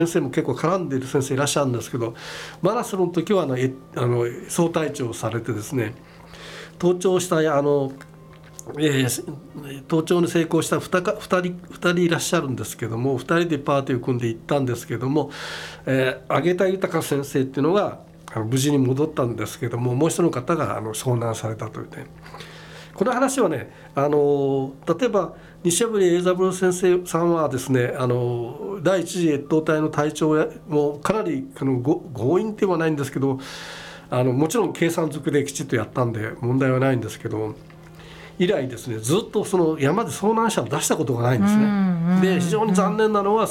先生も結構絡んでいる先生いらっしゃるんですけど、マラソンの時は総隊長をされてですね、登頂した登頂に成功した2人いらっしゃるんですけども、2人でパーティーを組んで行ったんですけども、揚田豊先生っていうのが無事に戻ったんですけども、もう一人の方が遭難されたというね。この話はね、例えば西堀英三郎先生さんはですね、第一次越冬隊の隊長もかなり強引ではないんですけど、もちろん計算づくできちっとやったんで問題はないんですけど、以来ですね、ずっとその山で遭難者を出したことがないんですね。で非常に残念なのは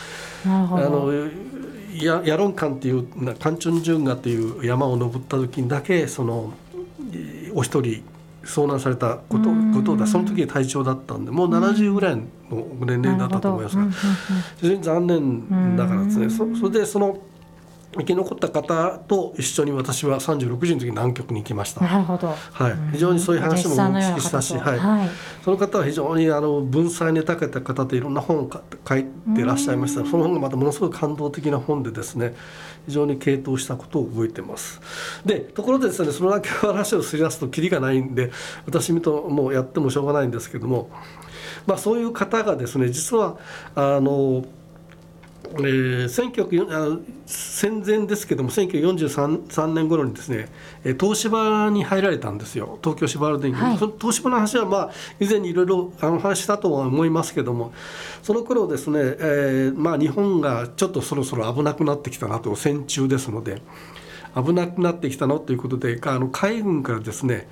ヤロンカンっていうカンチョンジュンガっていう山を登った時にだけお一人遭難されたことだ。その時隊長だったんで、もう70ぐらいの年齢だったと思いますが、非常に残念だからですね。それで生き残った方と一緒に私は36時の時に南極に行きました。 なるほど、 はい、非常にそういう話もお聞きしたし、その方は非常に文才に長けた方でいろんな本を書いてらっしゃいました。その本がまたものすごい感動的な本でですね、非常に傾倒したことを覚えてます。でところでですね、そのだけ話をすり出すとキリがないんで、私もうやってもしょうがないんですけども、そういう方がですね、実は戦前ですけども1943年頃にですね、東芝に入られたんですよ、東京芝原電機、その東芝の話は以前にいろいろ話したとは思いますけども、その頃ですね、日本がちょっとそろそろ危なくなってきたなと、戦中ですので危なくなってきたのということで、海軍からですね、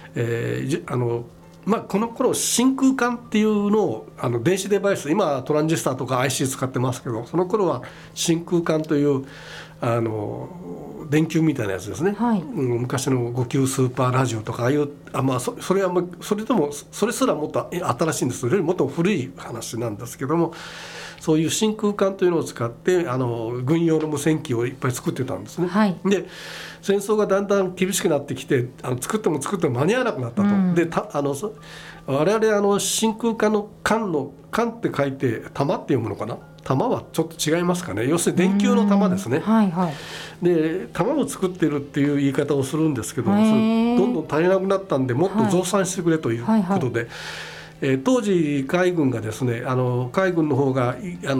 この頃真空管っていうのを電子デバイス、今はトランジスタとか IC 使ってますけど、その頃は真空管という電球みたいなやつですね、昔の5級スーパーラジオとかそれすらもっと新しいんです。それよりもっと古い話なんですけども、そういう真空管というのを使って軍用の無線機をいっぱい作ってたんですね。で戦争がだんだん厳しくなってきて、作っても間に合わなくなったと。で我々真空管の管って書いて玉って読むのかな。玉はちょっと違いますかね。要するに電球の玉ですね。で玉を作ってるっていう言い方をするんですけど、どんどん足りなくなったんで、もっと増産してくれということで、当時海軍がですね、海軍の方が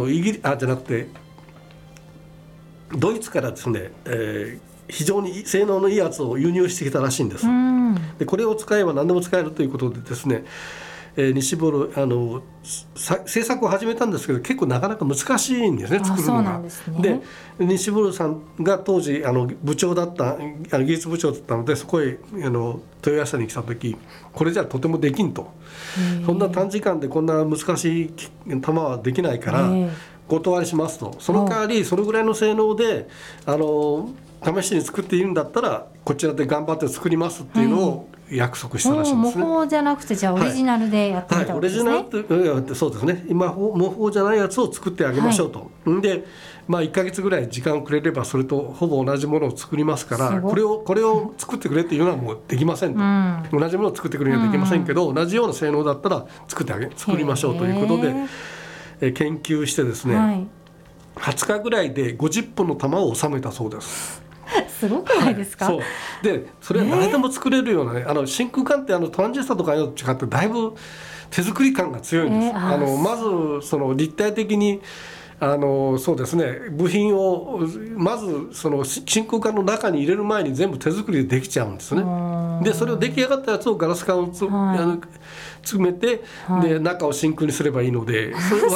ドイツからですね、非常に性能のいいやつを輸入してきたらしいんです。でこれを使えば何でも使えるということでですね、西堀制作を始めたんですけど、結構なかなか難しいんですね、作るのが。で西堀さんが当時部長だった技術部長だったので、そこへ問い合わせに来た時、これじゃとてもできんと、そんな短時間でこんな難しい弾はできないから断りしますと。その代わりそのぐらいの性能で試しに作っているんだったらこちらで頑張って作りますっていうのを約束したらしいんですね。 模倣じゃなくて、じゃあオリジナルでやってみたわけですね。 オリジナルって、そうですね、今模倣じゃないやつを作ってあげましょうと。で1ヶ月ぐらい時間をくれればそれとほぼ同じものを作りますから、これを作ってくれっていうのはもうできませんと、同じものを作ってくれにはできませんけど、同じような性能だったら作りましょうということで、研究してですね、20日ぐらいで50本の弾を収めたそうです。 すごくないですか。 そうでそれは誰でも作れるようなね、真空管ってトランジスタとかと違ってだいぶ手作り感が強いんです。まず立体的にそうですね、部品をまず真空管の中に入れる前に全部手作りでできちゃうんですね。でそれを出来上がったやつをガラス管を詰めて、で中を真空にすればいいので、 それ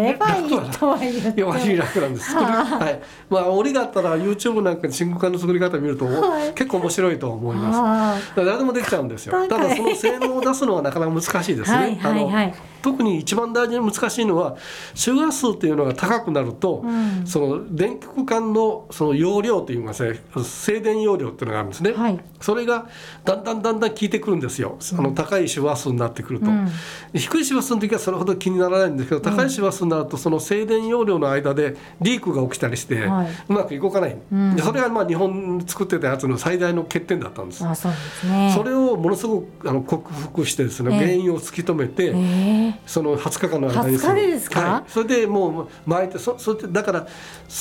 割に楽なんです。折があったら YouTube なんかに真空管の作り方を見ると、結構面白いと思います。誰でもできちゃうんですよ。ただその性能を出すのはなかなか難しいですね。特に一番大事に難しいのは周波数というのが高くなると、その電極管の容量といいますね、静電容量というのがあるんですね。それがだだんだん効いてくるんですよ。高い周波数になってくると、低い周波数の時はそれほど気にならないんですけど、高い周波数になるとその静電容量の間でリークが起きたりして、うまく動かない、でそれが日本作ってたやつの最大の欠点だったんです。 そうですね。 それをものすごく克服してですね、原因を突き止めて、その20日間の間に 20日でですか？ それでもう巻いて、それでだから